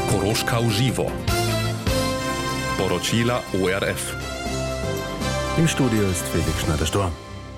Koroška v živo. Poročila ORF. Im Studio ist Felix Schneider-Storr.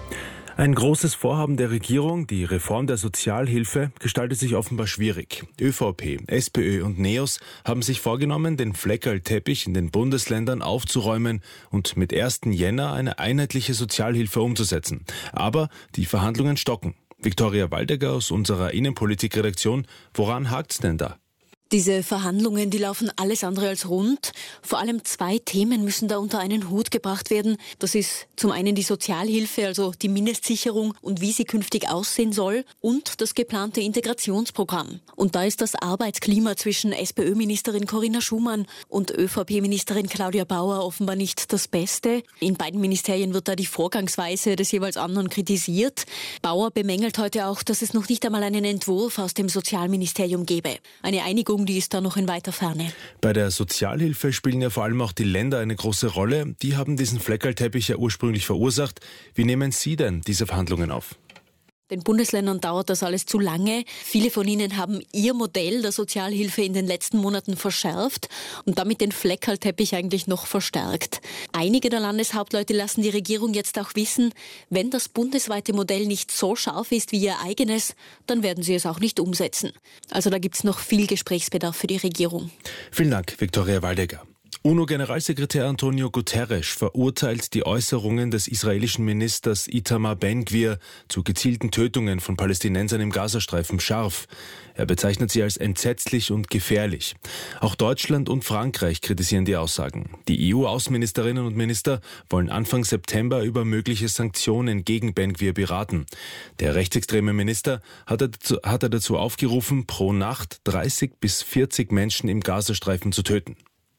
Ein großes Vorhaben der Regierung, die Reform der Sozialhilfe, gestaltet sich offenbar schwierig. ÖVP, SPÖ und NEOS haben sich vorgenommen, den Fleckerlteppich in den Bundesländern aufzuräumen und mit 1. Jänner eine einheitliche Sozialhilfe umzusetzen. Aber die Verhandlungen stocken. Viktoria Waldecker aus unserer Innenpolitik-Redaktion, woran hakt's denn da? Diese Verhandlungen, die laufen alles andere als rund. Vor allem 2 Themen müssen da unter einen Hut gebracht werden. Das ist zum einen die Sozialhilfe, also die Mindestsicherung und wie sie künftig aussehen soll, und das geplante Integrationsprogramm. Und da ist das Arbeitsklima zwischen SPÖ-Ministerin Corinna Schumann und ÖVP-Ministerin Claudia Bauer offenbar nicht das Beste. In beiden Ministerien wird da die Vorgangsweise des jeweils anderen kritisiert. Bauer bemängelt heute auch, dass es noch nicht einmal einen Entwurf aus dem Sozialministerium gebe. Eine Einigung, die ist da noch in weiter Ferne. Bei der Sozialhilfe spielen ja vor allem auch die Länder eine große Rolle. Die haben diesen Fleckerlteppich ja ursprünglich verursacht. Wie nehmen Sie denn diese Verhandlungen auf? Den Bundesländern dauert das alles zu lange. Viele von ihnen haben ihr Modell der Sozialhilfe in den letzten Monaten verschärft und damit den Fleckerlteppich eigentlich noch verstärkt. Einige der Landeshauptleute lassen die Regierung jetzt auch wissen, wenn das bundesweite Modell nicht so scharf ist wie ihr eigenes, dann werden sie es auch nicht umsetzen. Also da gibt es noch viel Gesprächsbedarf für die Regierung. Vielen Dank, Viktoria Waldecker. UNO-Generalsekretär Antonio Guterres verurteilt die Äußerungen des israelischen Ministers Itamar Ben-Gvir zu gezielten Tötungen von Palästinensern im Gazastreifen scharf. Er bezeichnet sie als entsetzlich und gefährlich. Auch Deutschland und Frankreich kritisieren die Aussagen. Die EU-Außenministerinnen und Minister wollen Anfang September über mögliche Sanktionen gegen Ben-Gvir beraten. Der rechtsextreme Minister hat dazu aufgerufen, pro Nacht 30 bis 40 Menschen im Gazastreifen zu töten.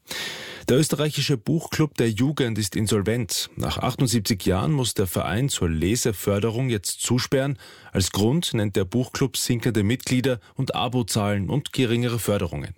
Der österreichische Buchclub der Jugend ist insolvent. Nach 78 Jahren muss der Verein zur Leseförderung jetzt zusperren. Als Grund nennt der Buchclub sinkende Mitglieder und Abozahlen und geringere Förderungen.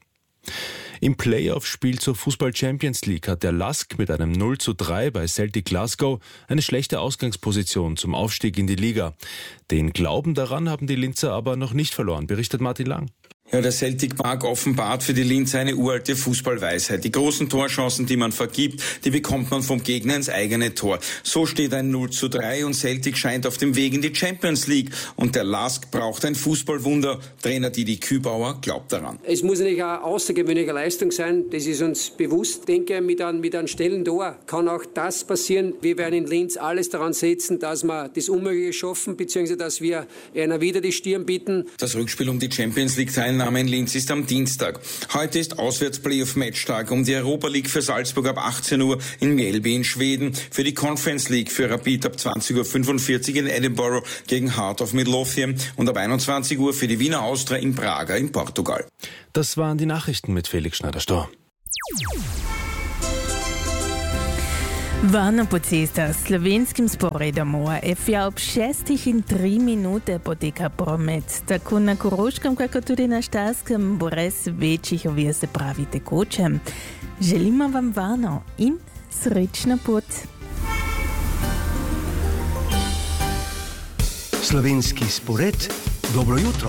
Im Playoff-Spiel zur Fußball-Champions League hat der LASK mit einem 0:3 bei Celtic Glasgow eine schlechte Ausgangsposition zum Aufstieg in die Liga. Den Glauben daran haben die Linzer aber noch nicht verloren, berichtet Martin Lang. Ja, der Celtic Park offenbart für die Linzer eine uralte Fußballweisheit. Die großen Torchancen, die man vergibt, die bekommt man vom Gegner ins eigene Tor. So steht ein 0:3 und Celtic scheint auf dem Weg in die Champions League. Und der LASK braucht ein Fußballwunder. Trainer Didi Kübauer glaubt daran. Es muss nicht eine außergewöhnliche Leistung sein, das ist uns bewusst. Ich denke, mit einem schnellen Tor kann auch das passieren. Wir werden in Linz alles daran setzen, dass wir das Unmögliche schaffen, beziehungsweise dass wir einer wieder die Stirn bieten. Das Rückspiel um die Champions League Teilnahme in Linz ist am Dienstag. Heute ist Auswärts-Playoff-Matchtag um die Europa League für Salzburg ab 18 Uhr in Mjällby in Schweden, für die Conference League für Rapid ab 20:45 Uhr in Edinburgh gegen Heart of Midlothian und ab 21 Uhr für die Wiener Austria in Braga in Portugal. Das waren die Nachrichten mit Felix Schneider-Storr. Varno Pocesta, slovenskim sporedom ORF ob 6 in 3 minute poteka promet. Tako na Koroškem, kako tudi na Štajerskem, brez večjih ovir, se pravi tekoče. Želimo vam varno in srečna pot. Slovenski spored, dobro jutro.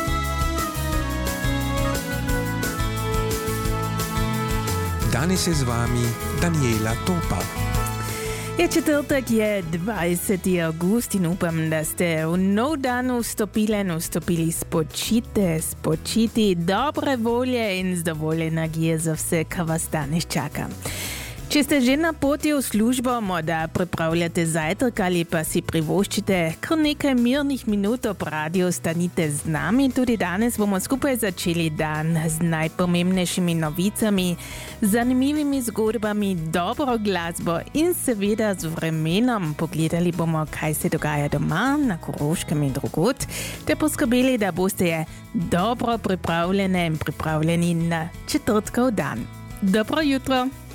Danes je z vami Daniela Topa. Je četrtek, je 20. august in upam, da ste v nov dan vstopili spočiti dobre volje in z dovolj energije za vse, kar vas danes čaka. Če ste že na poti v službo, morda pripravljate zajtrk ali pa si privoščite kar nekaj mirnih minut ob radiju, stanite z nami. Tudi danes bomo skupaj začeli dan z najpomembnejšimi novicami, zanimivimi zgodbami, dobro glasbo in seveda z vremenom. Pogledali bomo, kaj se dogaja doma, na Koroškem in drugod, ter poskrbeli, da boste dobro pripravljene in pripravljeni na četrtkov dan. Dobro jutro!